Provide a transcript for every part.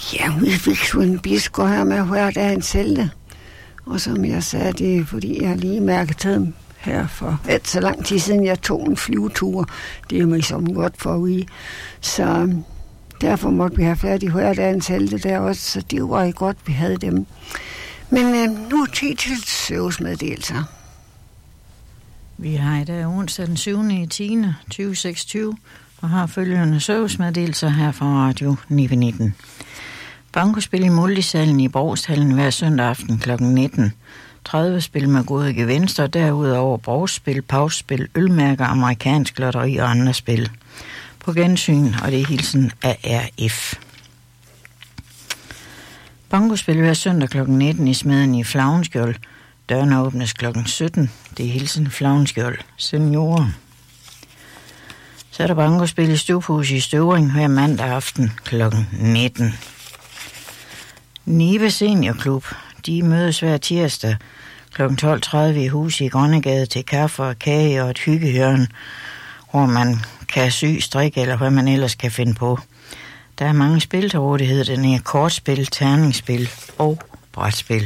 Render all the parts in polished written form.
Ja, vi fik jo en biskår her med hver dag en celte. Og som jeg sagde, det er fordi, jeg lige mærket til dem her for så lang tid siden, jeg tog en flyvetur. Det er mig som godt for at vide. Så derfor måtte vi have færdig hver dag en celte der også, så det var jo godt, vi havde dem. Men nu er tid til servicemeddelelser. Vi har i dag onsdag den 7.10.2026 og har følgende servicemeddelelser her fra Radio 919. Bankospil i Multisalen i Brogshallen hver søndag aften kl. 19. 30 spil med gode gevinster, derudover brogsspil, pausspil, ølmærker, amerikansk lotteri og andre spil. På gensyn, og det er hilsen af RF. Bankospil hver søndag kl. 19 i smeden i Flagenskjold. Dørene åbnes kl. 17. Det er hilsen Flagenskjold seniorer. Så er der bankospil i Støvhus i Støvring hver mandag aften kl. 19. Nibe Seniorklub, de mødes hver tirsdag kl. 12.30 i hus i Grønnegade til kaffe og kage og et hyggehjørne, hvor man kan sy, strikke eller hvad man ellers kan finde på. Der er mange spil til rådighed. Den er kortspil, terningsspil og brætspil.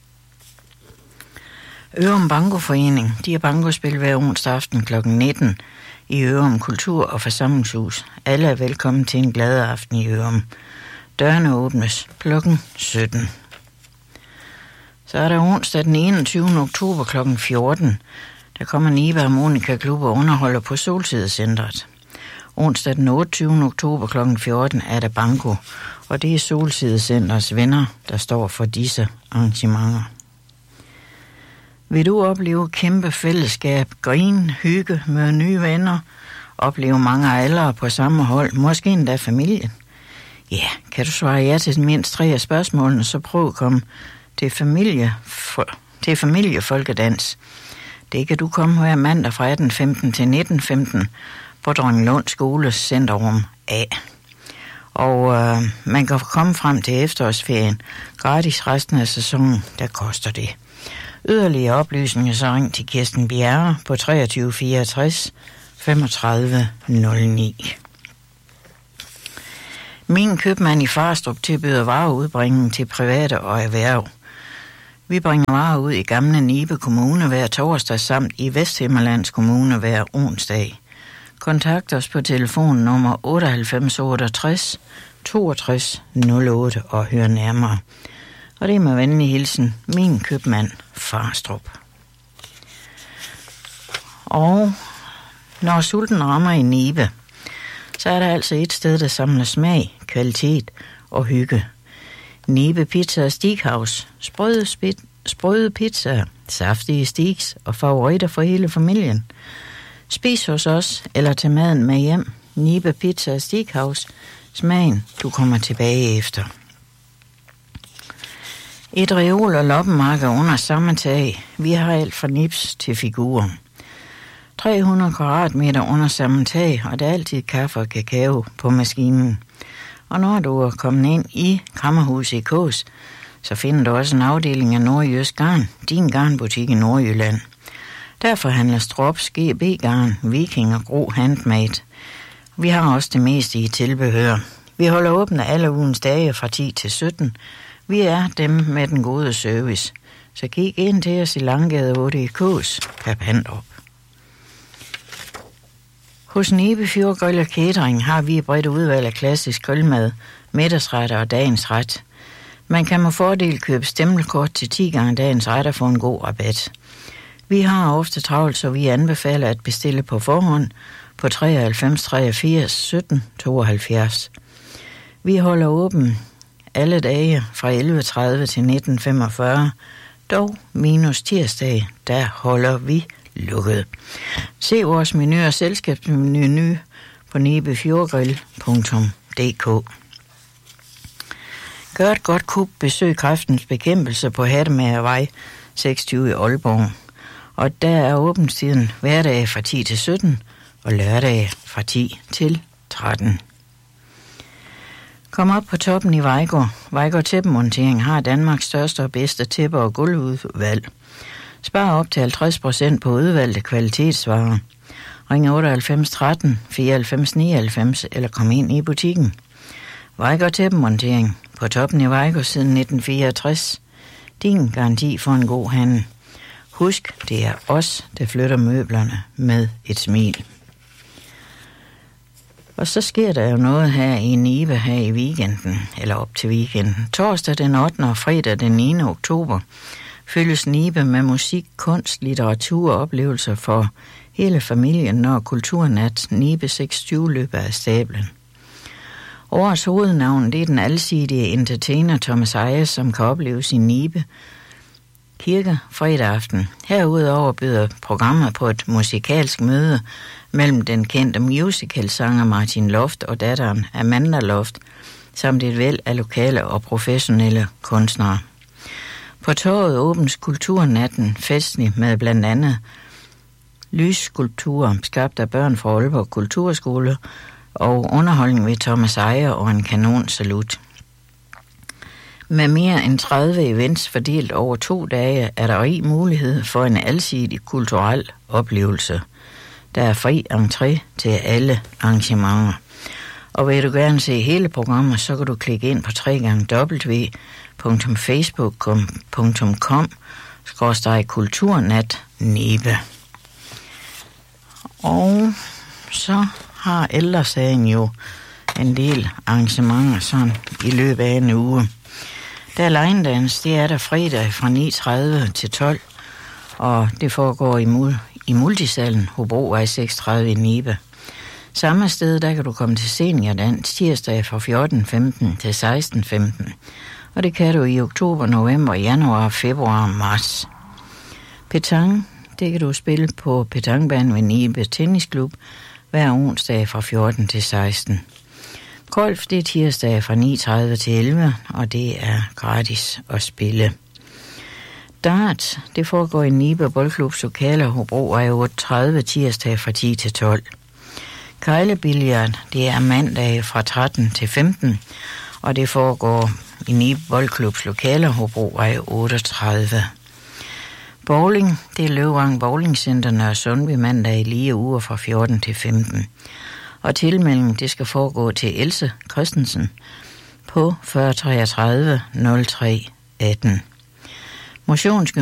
Ørum Bankoforening, de har bankospil hver onsdag aften kl. 19 i Ørum Kultur- og Forsamlingshus. Alle er velkommen til en glad aften i Ørum. Dørene åbnes kl. 17. Så er der onsdag den 21. oktober kl. 14. Der kommer Nibe Harmonika Klub og underholder på Solsidecentret. Onsdag den 28. oktober kl. 14 er der banko, og det er Solsidecentrets venner, der står for disse arrangementer. Vil du opleve kæmpe fællesskab, grin, hygge, møde nye venner, opleve mange aldre på samme hold, måske endda familien? Ja, kan du svare ja til mindst 3 af spørgsmålene, så prøv at komme til familiefolkedans. Det kan du komme hver mandag fra 18.15 til 19.15 på Dronninglund Skoles Centerrum A. Og man kan komme frem til efterårsferien gratis resten af sæsonen, der koster det. Yderligere oplysninger så ring til Kirsten Bjerre på 23 64 35 09. Min købmand i Farstrup tilbyder vareudbringning til private og erhverv. Vi bringer varer ud i Gamle Nibe Kommune hver torsdag samt i Vesthimmerlands Kommune hver onsdag. Kontakt os på telefon nummer 98 68 62 08 og hør nærmere. Og det er med venlig hilsen, min købmand Farstrup. Og når sulten rammer i Nibe, så er der altså et sted, der samler smag, kvalitet og hygge. Nibe Pizza og Steakhouse, sprøde pizzaer, saftige steaks og favoritter for hele familien. Spis hos os eller tag maden med hjem. Nibe Pizza og Steakhouse, smagen du kommer tilbage efter. Et reol og loppemarked under samme tag. Vi har alt fra nips til figurer. 300 kvadratmeter under samme tag, og der er altid kaffe og kakao på maskinen. Og når du er kommet ind i Kammerhuset i Kås, så finder du også en afdeling af Nordjysk Garn, din garnbutik i Nordjylland. Der forhandler Strops, GB Garn, Viking og Gro Handmade. Vi har også det meste i tilbehør. Vi holder åbne alle ugens dage fra 10 til 17. Vi er dem med den gode service. Så kig ind til os i Langgade 8 i Kås, Kapandrup. Hos Nibe Fjord Grill og Catering har vi et bredt udvalg af klassisk grillmad, middagsretter og dagens ret. Man kan med fordel købe stempelkort til 10 gange dagens ret og få en god rabat. Vi har ofte travlt, så vi anbefaler at bestille på forhånd på 93 83 17 72. Vi holder åben alle dage fra 11.30 til 19.45, dog minus tirsdag, der holder vi lukket. Se vores menu og selskabsmenu på nibefjordgrill.dk. Gør et godt kub, besøg Kræftens Bekæmpelse på Hattemagervej 26 i Aalborg. Og der er åbentiden hverdage fra 10 til 17 og lørdage fra 10 til 13. Kom op på toppen i Vejgaard. Vejgaard Tæppemontering har Danmarks største og bedste tæpper- og gulvudvalg. Spar op til 50% på udvalgte kvalitetsvarer. Ring 98 13 94 99 eller kom ind i butikken. Vejgaard Tæppemontering på toppen i Vejgaard siden 1964. Din garanti for en god handel. Husk, det er os, der flytter møblerne med et smil. Og så sker der jo noget her i Nibe her i weekenden, eller op til weekenden. Torsdag den 8. og fredag den 9. oktober fyldes Nibe med musik, kunst, litteratur og oplevelser for hele familien, når Kulturnat Nibe 26 løber af stablen. Årets hovednavn, det er den alsidige entertainer Thomas Eje, som kan opleves i Nibe Kirke fredag aften. Herudover byder programmet på et musikalsk møde mellem den kendte musicalsanger Martin Loft og datteren Amanda Loft, samt et væld af lokale og professionelle kunstnere. På torvet åbnes Kulturnatten festlig med blandt andet lysskulpturer skabt af børn fra Aalborg Kulturskole og underholdning ved Thomas Eje og en kanonsalut. Med mere end 30 events fordelt over 2 dage er der rig mulighed for en alsidig kulturel oplevelse. Der er fri entré til alle arrangementer. Og vil du gerne se hele programmet, så kan du klikke ind på www.facebook.com/kulturnatnibe. Og så har Ældresagen jo en del arrangementer sådan i løbet af en uge. Der er line dance, det er der fredag fra 9:30 til 12, og det foregår i multisalen Hobrovej 36 i Nibe. Samme sted, der kan du komme til seniordans tirsdag fra 14:15 til 16:15, og det kan du i oktober, november, januar, februar og marts. Petanque, det kan du spille på petanquebanen ved Nibe Tennisklub hver onsdag fra 14 til 16. Golf, det er tirsdag fra 9:30 til 11, og det er gratis at spille. Dart, det foregår i Nibe Boldklubs lokaler Hobrovej 38 tirsdag fra 10 til 12. Kejlebilliard, det er mandag fra 13 til 15, og det foregår i Nibe Boldklubs lokaler Hobrovej 38. Bowling, det er Løvang Bowling Center Nørre Sundby mandag i lige uger fra 14 til 15. Og tilmeldingen, det skal foregå til Else Christensen på 40 33 03 18.